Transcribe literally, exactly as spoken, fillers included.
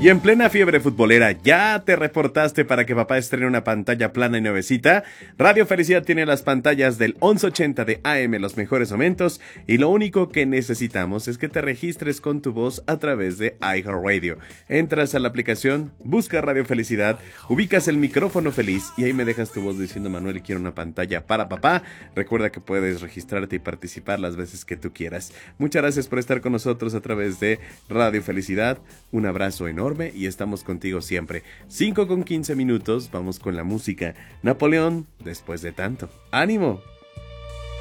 Y en plena fiebre futbolera, ¿ya te reportaste para que papá estrene una pantalla plana y nuevecita? Radio Felicidad tiene las pantallas del once ochenta de A M, los mejores momentos, y lo único que necesitamos es que te registres con tu voz a través de iHeartRadio. Entras a la aplicación, busca Radio Felicidad, ubicas el micrófono feliz y ahí me dejas tu voz diciendo: Manuel, quiero una pantalla para papá. Recuerda que puedes registrarte y participar las veces que tú quieras. Muchas gracias por estar con nosotros a través de Radio Felicidad. Un abrazo enorme y estamos contigo siempre. cinco con quince minutos, vamos con la música. Napoleón, después de tanto. ¡Ánimo!